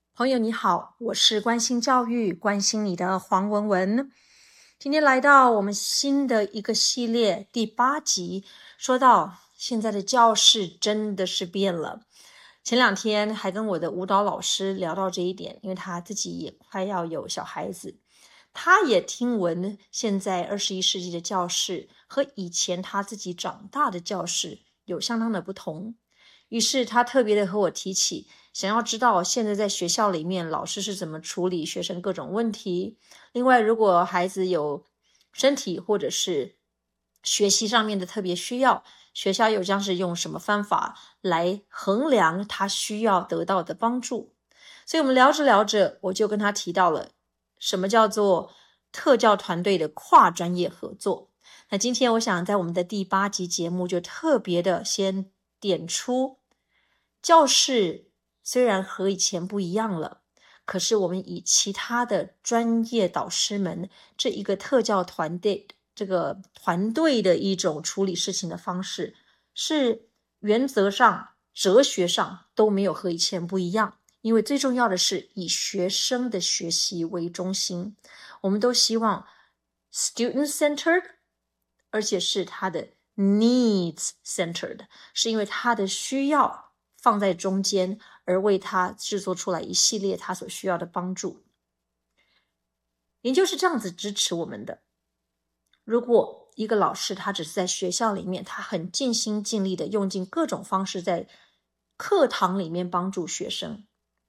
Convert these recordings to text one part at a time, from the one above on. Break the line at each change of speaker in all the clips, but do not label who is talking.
朋友你好，我是关心教育、关心你的黄文文。今天来到我们新的一个系列第8集，说到现在的教室真的是变了。前2天还跟我的舞蹈老师聊到这一点，因为他自己也快要有小孩子，他也听闻现在21世纪的教室和以前他自己长大的教室有相当的不同。于是他特别的和我提起，想要知道现在在学校里面老师是怎么处理学生各种问题。另外，如果孩子有身体或者是学习上面的特别需要，学校又将是用什么方法来衡量他需要得到的帮助。所以我们聊着聊着，我就跟他提到了什么叫做特教团队的跨专业合作。那今天我想在我们的第8集节目就特别的先点出，教室虽然和以前不一样了，可是我们以其他的专业导师们这一个特教团队这个团队的一种处理事情的方式，是原则上哲学上都没有和以前不一样。因为最重要的是以学生的学习为中心，我们都希望 student-centered， 而且是他的 needs-centered， 是因为他的需要放在中间，而为他制作出来一系列他所需要的帮助。研究是这样子支持我们的。如果一个老师他只是在学校里面，他很尽心尽力的用尽各种方式在课堂里面帮助学生，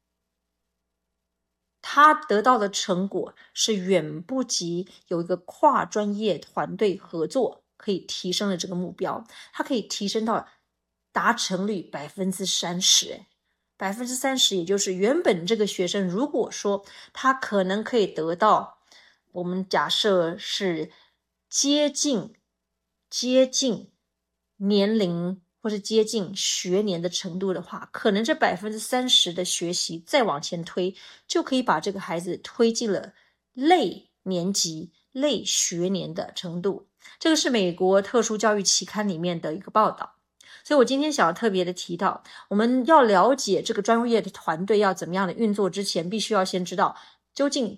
他得到的成果是远不及有一个跨专业团队合作可以提升的这个目标。它可以提升到达成率 30%， 30%也就是原本这个学生如果说他可能可以得到，我们假设是接近年龄或是接近学年的程度的话，可能这 30% 的学习再往前推，就可以把这个孩子推进了类年级、类学年的程度。这个是美国特殊教育期刊里面的一个报道。所以我今天想要特别的提到，我们要了解这个专业的团队要怎么样的运作之前，必须要先知道究竟